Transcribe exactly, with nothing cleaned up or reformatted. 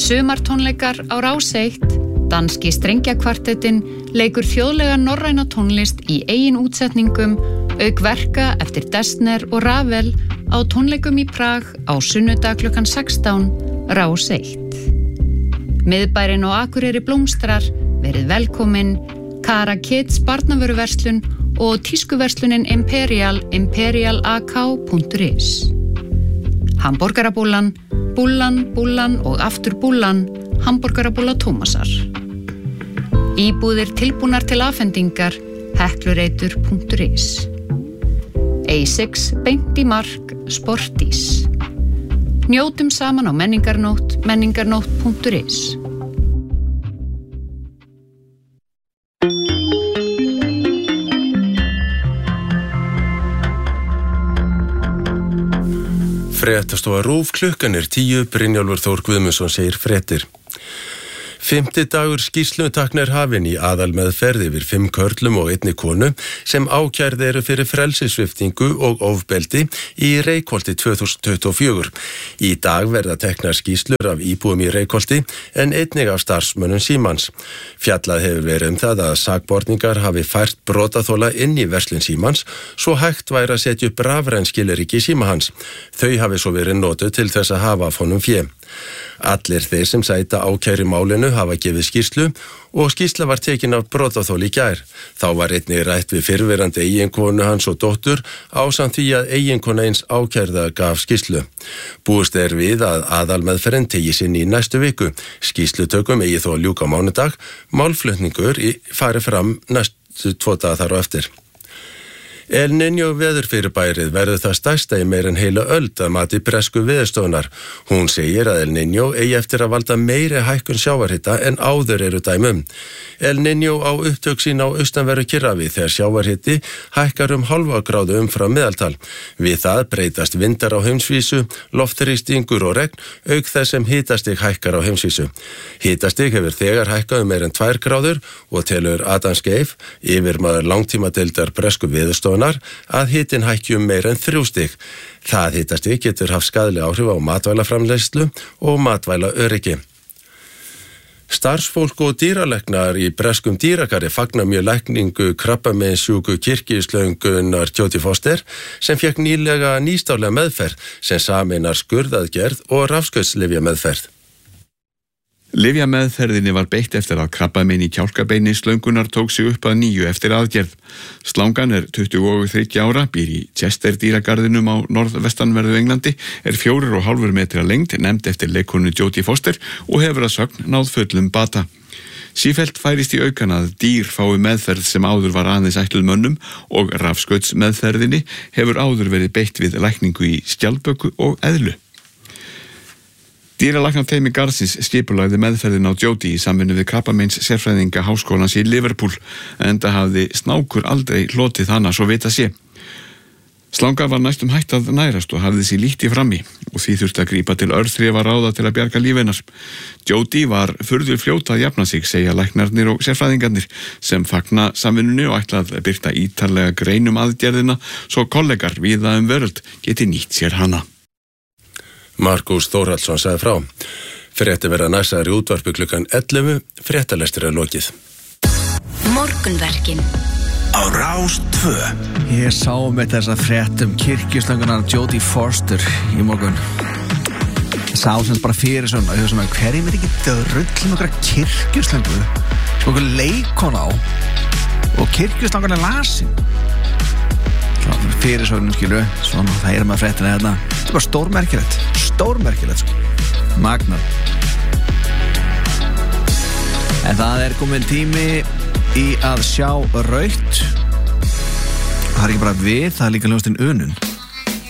Sumartónleikar á Rás eitt, danski strengjakvartettin leikur þjóðlega norræna tónlist í eigin útsetningum, auk verka eftir Dessner og Ravel á tónleikum í Prag á sunnudag klukkan sextán, Rás eitt. Miðbærinn og Akureyri blómstrar, verið velkomin, Kara Kids barnavöruverslun og tískuverslunin Imperial, imperial a k punktur is. Hamborgarabúllan, búllan, búllan og aftur búllan, hamborgarabúlla Tómasar. Íbúðir tilbúnar til afhendingar, heklureitur punktur is. A sex, beint í mark, Sportís. Njótum saman á menningarnótt, menningarnótt punktur is. Fréttastofa RÚV, klukkan er tíu, Brynjólfur Þór Guðmundsson segir fréttir. Fimmti dagur skýrslutakna er hafin í aðalmeðferð yfir fimm körlum og einni konu sem ákærð eru fyrir frelsissviptingu og ofbeldi í Reykholti tvö þúsund tuttugu og fjögur. Í dag verða teknar skýrslur af íbúum í Reykholti en einnig af starfsmönnum Símans. Fjallað hefur verið um það að sakborningar hafi fært brotaþola inn í verslun Símans svo hægt væri að setja upp rafræn skilríki síma hans. Þau hafi svo verið notuð til þess að hafa af honum fé. Allir þeir sem sæta ákæri málinu hafa gefið skýrslu og skýrsla var tekin af brotaþoli í gær. Þá var einnig rætt við fyrrverandi eiginkonu hans og dóttur ásamt því að eiginkona eins ákærða gaf skýrslu. Búist er við að aðalmeðferðin tegi sinni í næstu viku. Skýrslutökum eigi þó að ljúka á mánudag. Málflutningur fari fram næstu tvo daga þar á eftir. El Niño veðurfyrirbærið verður það stærsta í meir en heila öld að mati bresku veðurstofunar. Hún segir að El Niño eigi eftir að valda meiri hækkun sjávarhita en áður eru dæmum. El Niño á upptök sín á austanverðu Kyrrahafi þegar sjávarhiti hækkar um hálfa gráðu umfram meðaltal. Við það breytast vindar á heimsvísu, loftþrýstingur og regn, auk þess sem hitastig hækkar á heimsvísu. Hitastig hefur þegar hækkað um meir en tvær gráður og telur Adam Skeif, yfirmaður langtímadeildar bresku veðurstofunar, að hitin hækki um meir en þrjú stig. Það hitastig getur haft skaðleg áhrif á matvælaframleiðslu og matvælaöryggi. Starfsfólk og dýralæknar í breskum dýragarði fagna mjög lækningu krabbameinssjúku kirkjuslöngunar Jodie Foster sem fékk nýlega nýstárlega meðferð sem sameinar skurðaðgerð og rafskautslyfja meðferð. Lyfjameðferðinni var beitt eftir að krabbamein í kjálkabeini slöngunar tók sig upp að nýju eftir aðgerð. Slangan er tuttugu og þriggja ára, býr í Chester dýragarðinum á norðvestanverðu Englandi, er fjórir og hálfur metra lengd, nefnd eftir leikkonu Jodie Foster og hefur að sögn náð fullum bata. Sífellt færist í aukan að dýr fái meðferð sem áður var aðeins ætluð mönnum og rafskautsmeðferðinni hefur áður verið beitt við lækningu í skjaldböku og eðlu. Dýralæknateymi Garðsins skipulagði meðferðin á Jodie í samvinnu við krabbameins sérfræðinga háskólans í Liverpool, enda hafði snákur aldrei hlotið hana svo vita sé. Slanga var næstum hætt að nærast og hafði sig lítt í frammi og því þurfti að grípa til örþrifa ráða til að bjarga lífi hennar. Jodie var furðu fljót að jafna sig, segja læknarnir og sérfræðingarnir sem fagna samvinnunni og ætla að birta ítarlega greinum aðgerðina svo kollegar víða um veröld geti nýtt sér hana. Markus Þórhallsson sagði frá. Fréttir verða næsar í útvarpi klukkan ellefu, fréttalestur er lokið. Morgunverkin á Rás tvö. Ég sá með þessa fréttum kirkjuslöngunar Jodie Foster í morgun. Ég sá sem bara fyrir svona og ég hugsa með hverjum er ekki drullum okkur kirkjuslöngu sem okkur leikon á og kirkjuslöngan er lasin. Fyrir svona skilu, svona það er maður fréttina hérna. Þetta er bara stórmerkilegt, stórmerkilegt sko. Magnar. En það er komin tími í að sjá rautt. Það er ekki bara við, það er líka hljómsveitin Unun.